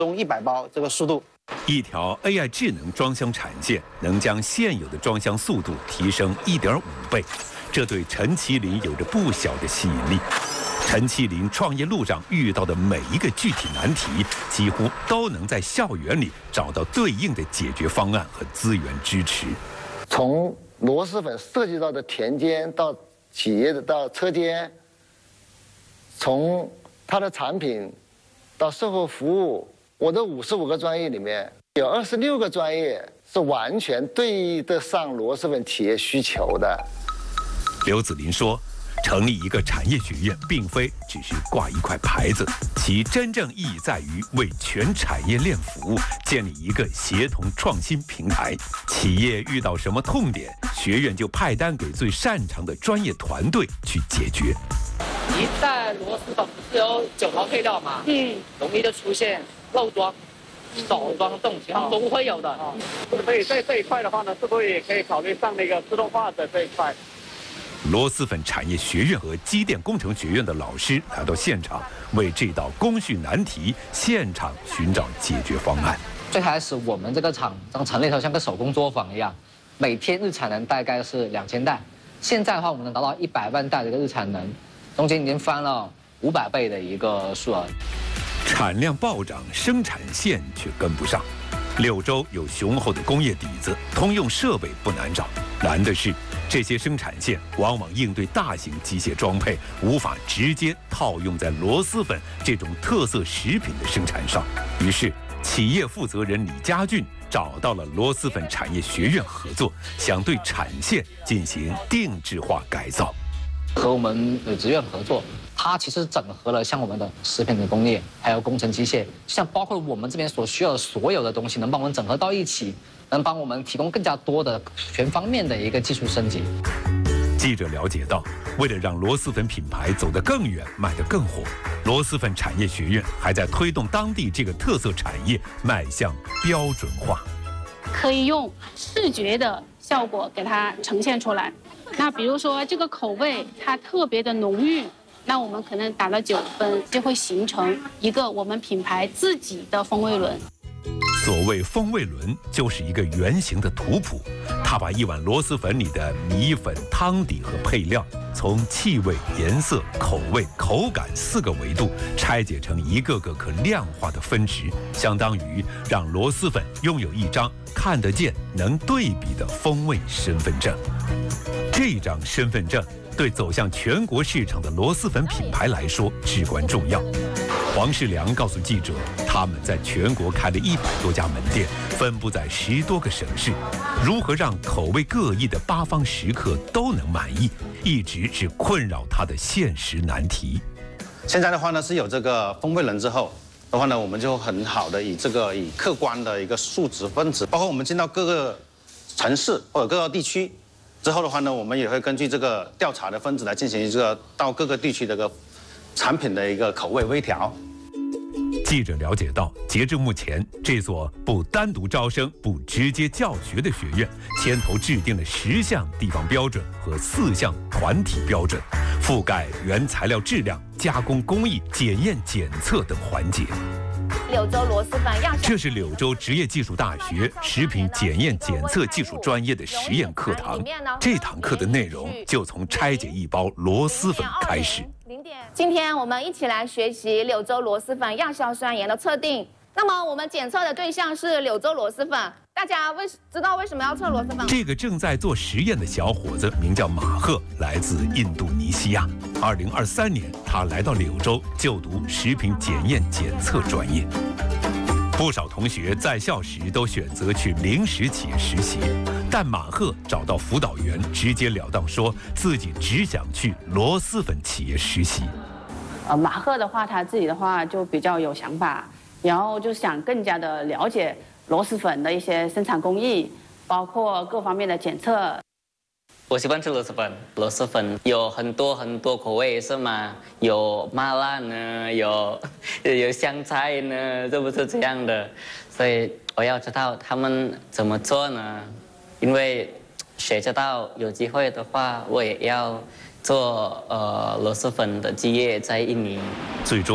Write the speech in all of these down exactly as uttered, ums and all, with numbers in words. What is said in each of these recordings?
中一百包这个速度。 一条 A I 智能装箱产线能将现有的装箱速度提升 一点五倍，这对陈麒麟有着不小的吸引力。陈麒麟创业路上遇到的每一个具体难题，几乎都能在校园里找到对应的解决方案和资源支持。 从螺蛳粉涉及到的田间到企业的到车间，从它的产品到售后服务，我的五十五个专业里面有二十六个专业是完全对得上螺蛳粉企业需求的。 刘子霖说，成立一个产业学院，并非只是挂一块牌子，其真正意义在于为全产业链服务，建立一个协同创新平台。企业遇到什么痛点，学院就派单给最擅长的专业团队去解决。 一袋螺蛳粉不是有九套配料吗？嗯，容易就出现漏装、少装这种情况都会有的。 所以在这一块的话呢，是不是也可以考虑上那个自动化的这一块？ 螺蛳粉产业学院和机电工程学院的老师来到现场，为这道工序难题现场寻找解决方案。 最开始我们这个厂刚成立的时候像个手工作坊一样，每天日产能大概是两千袋。现在的话，我们能达到一百万袋的一个日产能，中间已经翻了五百倍的一个数额。 产量暴涨，生产线却跟不上。柳州有雄厚的工业底子，通用设备不难找，难的是这些生产线往往应对大型机械装配，无法直接套用在螺蛳粉这种特色食品的生产上。于是，企业负责人李家俊找到了螺蛳粉产业学院合作，想对产线进行定制化改造。 和我们的职院合作，它其实整合了像我们的食品的工业，还有工程机械，像包括我们这边所需要的所有的东西，能帮我们整合到一起，能帮我们提供更加多的全方面的一个技术升级。 记者了解到，为了让螺蛳粉品牌走得更远，卖得更火，螺蛳粉产业学院还在推动当地这个特色产业迈向标准化。 可以用视觉的效果给它呈现出来。那比如说这个口味它特别的浓郁，那我们可能打了九分，就会形成一个我们品牌自己的风味轮。 所谓风味轮，就是一个圆形的图谱，它把一碗螺蛳粉里的米粉、汤底和配料，从气味、颜色、口味、口感四个维度拆解成一个个可量化的分值，相当于让螺蛳粉拥有一张看得见、能对比的风味身份证。这张身份证对走向全国市场的螺蛳粉品牌来说至关重要。黄世良告诉记者，他们在全国开了一百多家门店，分布在十多个省市。如何让口味各异的八方食客都能满意，一直是困扰他的现实难题。 现在的话呢，是有这个风味轮之后的话呢，我们就很好的以这个以客观的一个数值分值，包括我们进到各个城市或者各个地区之后的话呢，我们也会根据这个调查的分值来进行这个到各个地区的一个产品的一个口味微调。 记者了解到，截至目前，这所不单独招生、不直接教学的学院，牵头制定了十项地方标准和四项团体标准，覆盖原材料质量、加工工艺、检验检测等环节。 柳州螺蛳粉样， 这是柳州职业技术大学食品检验检测技术专业的实验课堂。这堂课的内容就从拆解一包螺蛳粉开始。 今天我们一起来学习柳州螺蛳粉亚硝酸盐的测定。那么我们检测的对象是柳州螺蛳粉，大家为知道为什么要测螺蛳粉？ 这个正在做实验的小伙子名叫马赫，来自印度尼西亚。二零二三年，他来到柳州就读食品检验检测专业。不少同学在校时都选择去零食企业实习，但马赫找到辅导员，直截了当说自己只想去螺蛳粉企业实习。 呃，马赫的话，他自己的话就比较有想法，然后就想更加的了解螺蛳粉的一些生产工艺，包括各方面的检测。 我喜欢吃螺蛳粉，螺蛳粉有很多很多口味是吗？有麻辣呢，有有香菜呢，是不是这样的？所以我要知道他们怎么做呢？因为谁知道有机会的话，我也要做呃螺蛳粉的基业在印尼。 最终，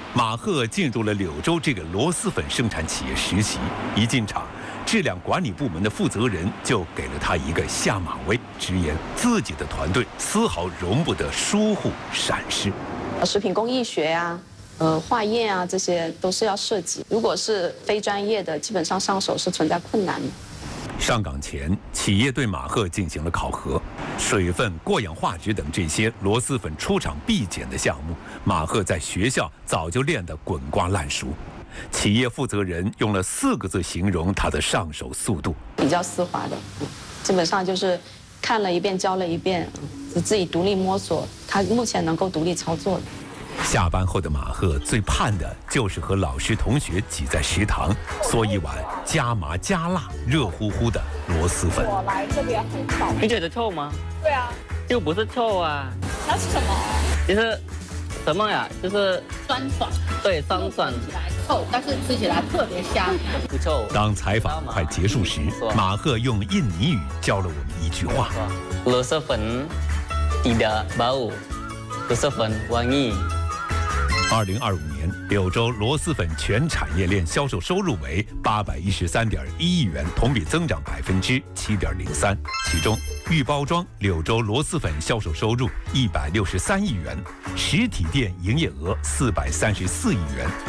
马赫进入了柳州这个螺蛳粉生产企业实习，一进厂，质量管理部门的负责人就给了他一个下马威，直言自己的团队丝毫容不得疏忽闪失。 食品工艺学啊，呃，化验啊，这些都是要涉及。如果是非专业的，基本上上手是存在困难的。 上岗前，企业对马赫进行了考核，水分、过氧化酯等这些螺蛳粉出厂必检的项目，马赫在学校早就练得滚瓜烂熟。企业负责人用了四个字形容他的上手速度： 比较丝滑的，基本上就是看了一遍，教了一遍，自己独立摸索。他目前能够独立操作的。 下班后的马赫最盼的就是和老师同学挤在食堂，嗦一碗加麻加辣、热乎乎的螺蛳粉。 我来这边很少。 你觉得臭吗？ 对啊。 就不是臭啊。 它是什么？ 就是什么呀？就是酸爽。 对，酸爽。 吃起来臭，但是吃起来特别香。 不臭。 当采访快结束时，马赫用印尼语教了我们一句话： 螺蛳粉tidak bau，螺蛳粉wangi。 二零二五年，柳州螺蛳粉全产业链销售收入为八百一十三点一亿元，同比增长百分之七点零三。其中，预包装柳州螺蛳粉销售收入一百六十三亿元，实体店营业额四百三十四亿元。